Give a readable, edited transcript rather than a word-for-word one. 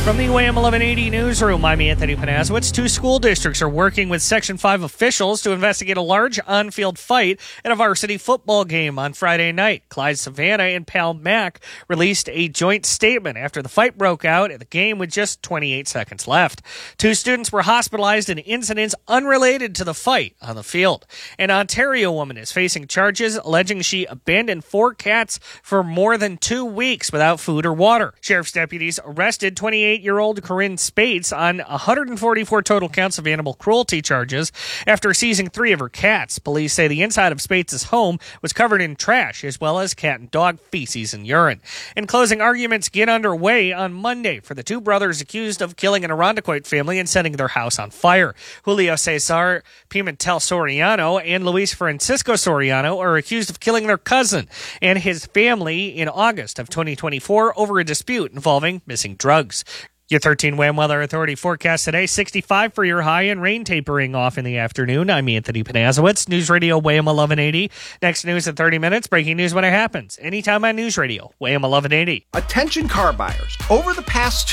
From the WAM 1180 newsroom, I'm Anthony Panazowitz. 2 school districts are working with Section 5 officials to investigate a large on-field fight at a varsity football game on Friday night. Clyde Savannah and Pal Mac released a joint statement after the fight broke out at the game with just 28 seconds left. 2 students were hospitalized in incidents unrelated to the fight on the field. An Ontario woman is facing charges alleging she abandoned 4 cats for more than 2 weeks without food or water. Sheriff's deputies arrested 28-year-old Corinne Spates on 144 total counts of animal cruelty charges after seizing 3 of her cats. Police say the inside of Spates' home was covered in trash as well as cat and dog feces and urine. In closing arguments get underway on Monday for the 2 brothers accused of killing an Irondequoit family and setting their house on fire. Julio Cesar Pimentel Soriano and Luis Francisco Soriano are accused of killing their cousin and his family in August of 2024 over a dispute involving missing drugs. Your 13 WAM Weather Authority forecast today, 65 for your high and rain tapering off in the afternoon. I'm Anthony Panazowitz, News Radio WAM 1180. Next news in 30 minutes, breaking news when it happens. Anytime on News Radio WAM 1180. Attention car buyers. Over the past